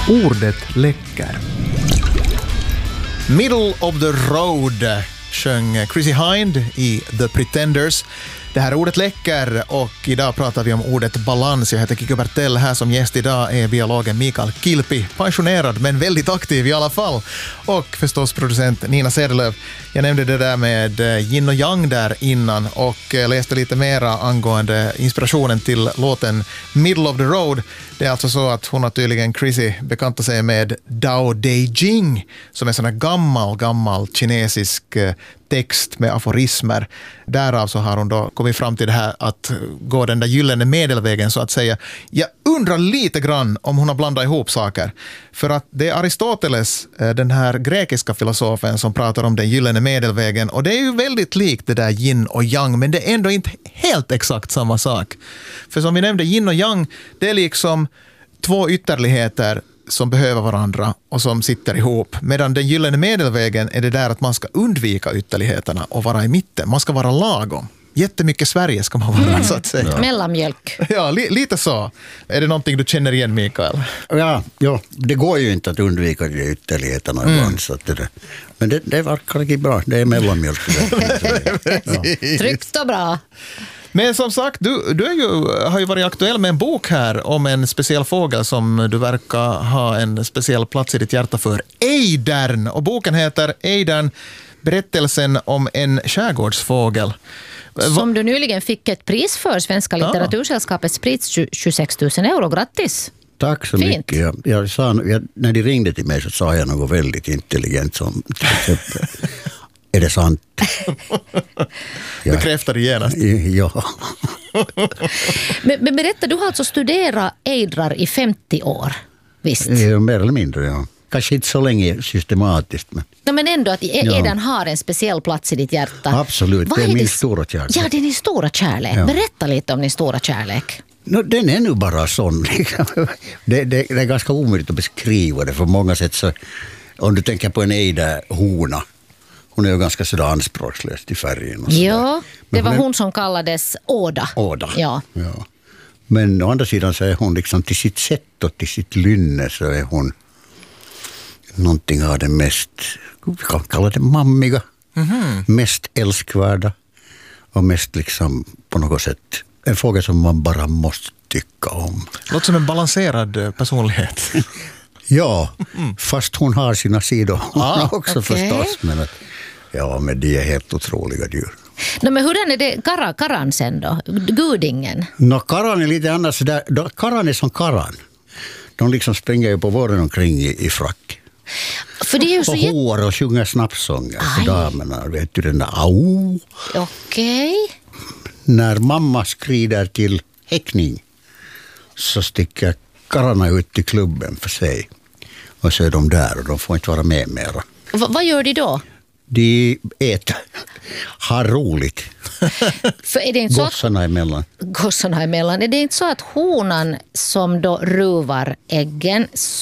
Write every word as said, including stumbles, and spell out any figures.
Ordet läcker. Middle of the road sjöng Chrissy Hind i The Pretenders. Det här ordet läcker och idag pratar vi om ordet balans. Jag heter Kikko Bertell, här som gäst idag är biologen Mikael Kilpi, pensionerad men väldigt aktiv i alla fall. Och förstås producent Nina Sedelöv. Jag nämnde det där med yin och yang där innan och läste lite mera angående inspirationen till låten Middle of the Road. Det är alltså så att hon har tydligen, Chrissy, bekantar sig med Dao De Jing som är sån här gammal, gammal kinesisk text med aforismer. Därav så har hon då kommit fram till det här att gå den där gyllene medelvägen så att säga. Jag undrar lite grann om hon har blandat ihop saker. För att det är Aristoteles, den här grekiska filosofen, som pratar om den gyllene medelvägen. Och det är ju väldigt likt det där yin och yang, men det är ändå inte helt exakt samma sak. För som vi nämnde, yin och yang, det är liksom två ytterligheter som behöver varandra och som sitter ihop. Medan den gyllene medelvägen är det där att man ska undvika ytterligheterna och vara i mitten. Man ska vara lagom. Jättemycket Sverige ska man vara, mm. så att säga. Ja. Mellanmjölk. Ja, li- lite så. Är det någonting du känner igen, Mikael? Ja, ja, det går ju inte att undvika de ytterligheterna mm. ibland. Så att det, men det, det verkar inte bra. Det är mellanmjölk. Ja. Tryggt och bra. Men som sagt, du, du är ju, har ju varit aktuell med en bok här om en speciell fågel som du verkar ha en speciell plats i ditt hjärta för. Ejdern! Och boken heter Ejdern, berättelsen om en skärgårdsfågel. Som du nyligen fick ett pris för, Svenska litteratursällskapets pris, tjugosex tusen euro. Grattis! Tack så Fint. mycket. Jag, jag sa, jag, när de ringde till mig så sa jag något väldigt intelligent som till exempel, är det sant? Bekräftar det genast. Ja. men, men berätta, du har alltså studerat ejdrar i femtio år, visst? Ja, mer eller mindre, ja. Kanske inte så länge systematiskt. Men, no, men ändå att ejdern ja. har en speciell plats i ditt hjärta. Absolut, Vad det är, är min det? stora kärlek. Ja, det är din stora kärlek. Ja. Berätta lite om din stora kärlek. No, den är nu bara sån. Liksom. Det, det, det är ganska omöjligt att beskriva det på många sätt. Så, om du tänker på en ejderhona, hon är ju ganska sådär anspråkslös i färgen. Och ja, det var hon, är, hon som kallades Åda. Åda, ja. ja. Men å andra sidan så är hon liksom till sitt sätt och till sitt lynne så är hon någonting av det mest, vi kan kalla det mammiga, mm-hmm. mest älskvärda och mest liksom på något sätt en fråga som man bara måste tycka om. Låter som en balanserad personlighet. Ja, mm. fast hon har sina sidor ah, också okay. förstås. Men att, ja, men de är helt otroliga djur. No, men hur är det kara, karan sen då? Gudingen? No, karan är lite annars. Där, karan är som karan. De liksom springer ju på våren omkring i, i frack. För det är ju så och jät... hår och sjunger snappsånger för damerna. Vet du den där au? Okej. Okay. När mamma skrider till häckning så sticker kararna ut till klubben för sig. Och så är de där och de får inte vara med mera. V- vad gör de då? De äter. Har roligt. För är det inte så att, gossarna emellan. Gossarna emellan. Är det inte så att honan som då ruvar äggen